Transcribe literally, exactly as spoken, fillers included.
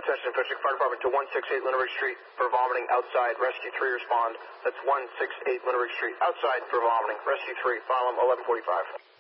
Session, Fitchburg Fire Department to one sixty-eight Lunenburg Street for vomiting outside. Rescue three respond. That's one sixty-eight Lunenburg Street outside for vomiting. Rescue three, file them eleven forty-five.